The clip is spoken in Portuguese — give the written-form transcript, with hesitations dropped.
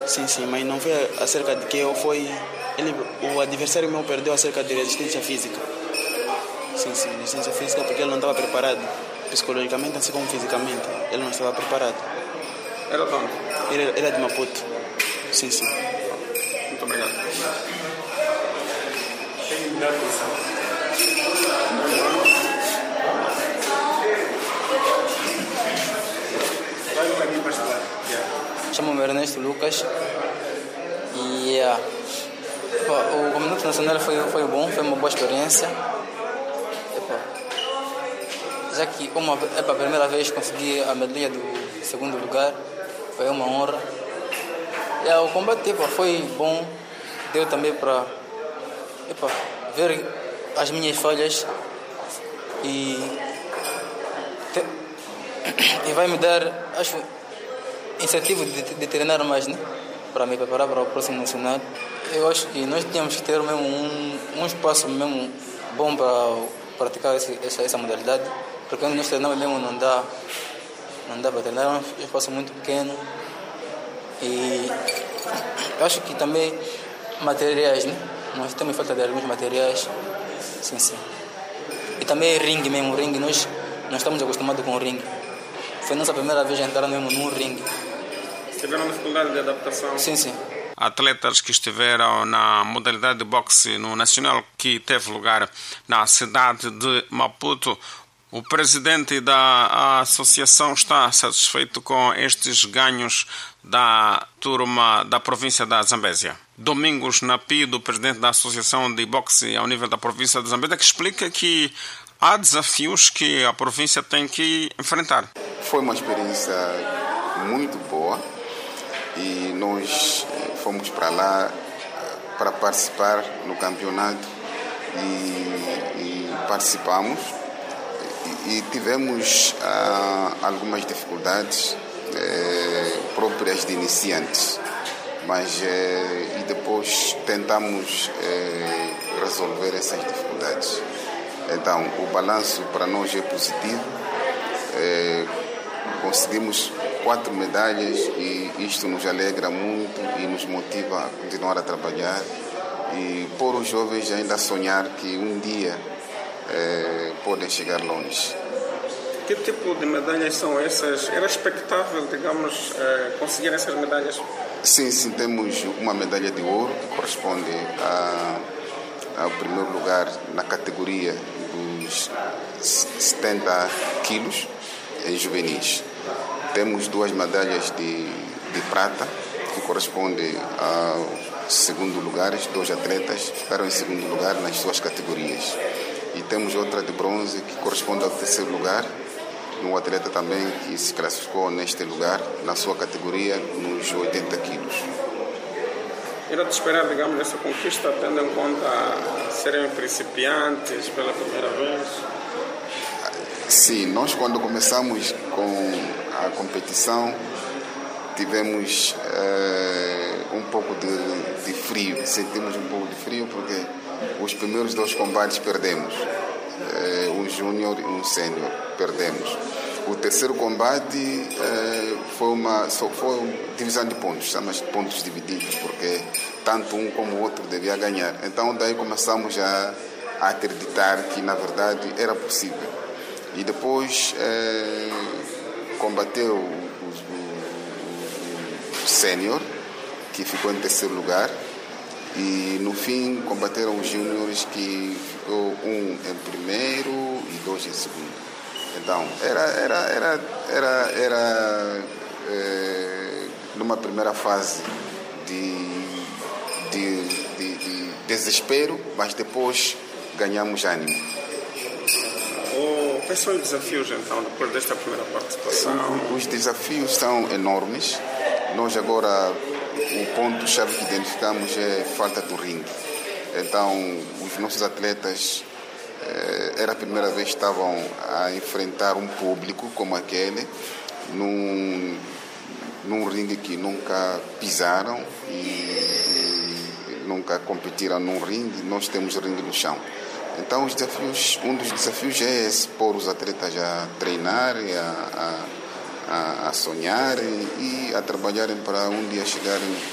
Sim, sim, mas não foi acerca de que o adversário meu perdeu acerca de resistência física. Sim, sim, resistência física porque ele não estava preparado. Psicologicamente, assim como fisicamente. Ele não estava preparado. Era de onde? Ele era de Maputo. Sim, sim. Muito obrigado. Chamo-me Ernesto Lucas e o Campeonato Nacional foi bom, foi uma boa experiência. Já que como é a primeira vez consegui a medalha do segundo lugar, foi uma honra. O combate foi bom, deu também para ver as minhas falhas e vai me dar, acho, incentivo de treinar mais, né? Para me preparar para o próximo nacional. Eu acho que nós tínhamos que ter mesmo um espaço mesmo bom para praticar essa modalidade, porque onde nós treinamos mesmo não dá para treinar, é um espaço muito pequeno. E eu acho que também materiais, né? Nós temos falta de alguns materiais, sim. E também ringue mesmo, nós não estamos acostumados com o ringue. Foi nossa primeira vez a entrar mesmo num ringue. Tiveram dificuldade de adaptação? Sim. Atletas que estiveram na modalidade de boxe no Nacional, que teve lugar na cidade de Maputo, o presidente da associação está satisfeito com estes ganhos da turma da província da Zambésia. Domingos Napido, presidente da associação de boxe ao nível da província da Zambésia, que explica que há desafios que a província tem que enfrentar. Foi uma experiência muito boa e nós fomos para lá para participar no campeonato e participamos e tivemos algumas dificuldades próprias de iniciantes, mas e depois tentamos resolver essas dificuldades. Então o balanço para nós é positivo. Conseguimos 4 medalhas e isto nos alegra muito e nos motiva a continuar a trabalhar e pôr os jovens ainda a sonhar que um dia podem chegar longe. Que tipo de medalhas são essas? Era expectável, digamos, conseguir essas medalhas? Sim, temos uma medalha de ouro que corresponde ao primeiro lugar na categoria dos 70 quilos em juvenis. Temos 2 medalhas de prata, que correspondem ao segundo lugar. 2 atletas ficaram em segundo lugar nas suas categorias. E temos outra de bronze, que corresponde ao terceiro lugar, um atleta também que se classificou neste lugar, na sua categoria, nos 80 quilos. Era de esperar, digamos, essa conquista, tendo em conta serem principiantes pela primeira vez? Sim, nós quando começamos com a competição tivemos um pouco de frio, sentimos um pouco de frio porque os primeiros 2 combates perdemos, um júnior e um sênior, perdemos. O terceiro combate foi divisão de pontos, chama-se pontos divididos, porque tanto um como o outro devia ganhar. Então daí começamos a acreditar que na verdade era possível. E depois combateu o sênior, que ficou em terceiro lugar, e no fim combateram os júniores, que ficou um em primeiro e 2 em segundo. Então era numa primeira fase de desespero, mas depois ganhamos ânimo. Quais são os desafios, então, depois desta primeira participação? Os desafios são enormes. Nós agora, o ponto-chave que identificamos é a falta do ringue. Então, os nossos atletas, era a primeira vez que estavam a enfrentar um público como aquele, num ringue que nunca pisaram e nunca competiram num ringue. Nós temos ringue no chão. Então, um dos desafios é esse, pôr os atletas a treinar, a sonhar e a trabalharem para um dia chegarem